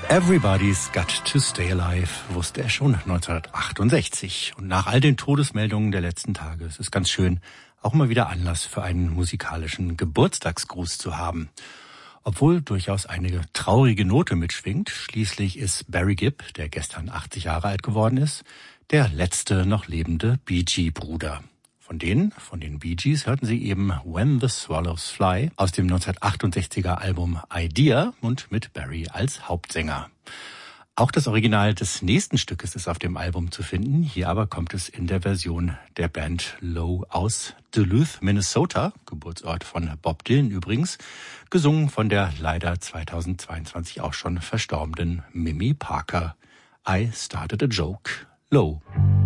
Everybody's Got to Stay Alive wusste er schon 1968. Und nach all den Todesmeldungen der letzten Tage ist es ganz schön, auch mal wieder Anlass für einen musikalischen Geburtstagsgruß zu haben. Obwohl durchaus eine traurige Note mitschwingt. Schließlich ist Barry Gibb, der gestern 80 Jahre alt geworden ist, der letzte noch lebende Bee Gee-Bruder. Von den Bee Gees hörten Sie eben When the Swallows Fly aus dem 1968er Album Idea und mit Barry als Hauptsänger. Auch das Original des nächsten Stückes ist auf dem Album zu finden. Hier aber kommt es in der Version der Band Low aus Duluth, Minnesota, Geburtsort von Bob Dylan übrigens, gesungen von der leider 2022 auch schon verstorbenen Mimi Parker. I started a joke, Low.